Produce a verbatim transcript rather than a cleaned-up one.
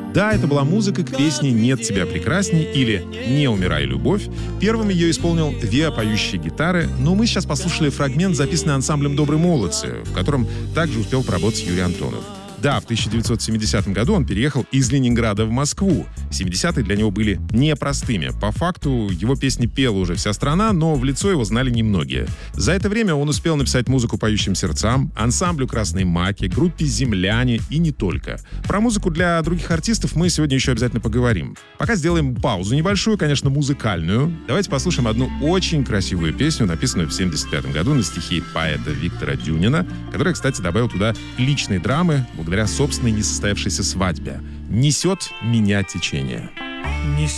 Да, это была музыка к песне «Нет тебя прекрасней» или «Не умирай, любовь». Первым ее исполнил Виа поющие гитары, но мы сейчас послушали фрагмент, записанный ансамблем «Добрые молодцы», в котором также успел поработать Юрий Антонов. Да, в тысяча девятьсот семидесятом году он переехал из Ленинграда в Москву. семидесятые для него были непростыми. По факту его песни пела уже вся страна, но в лицо его знали немногие. За это время он успел написать музыку «Поющим сердцам», ансамблю «Красные маки», группе «Земляне» и не только. Про музыку для других артистов мы сегодня еще обязательно поговорим. Пока сделаем паузу небольшую, конечно, музыкальную. Давайте послушаем одну очень красивую песню, написанную в семьдесят пятом году на стихи поэта Виктора Дюнина, который, кстати, добавил туда личные драмы благодаря собственной несостоявшейся свадьбе. «Несет меня течение». Несет